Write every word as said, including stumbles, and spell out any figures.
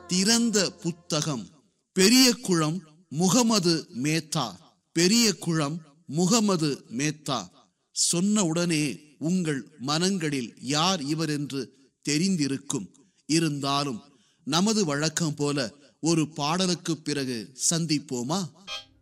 திறந்த புத்தகம். பெரிய குளம் முகமது மேத்தா. பெரிய குளம் முகமது மேத்தா. சொன்ன உடனே உங்கள் மனங்களில் யார் இவர் என்று தெரிந்திருக்கும். இருந்தாலும் நமது வழக்கம் போல ஒரு பாடலுக்கு பிறகு சந்திப்போமா?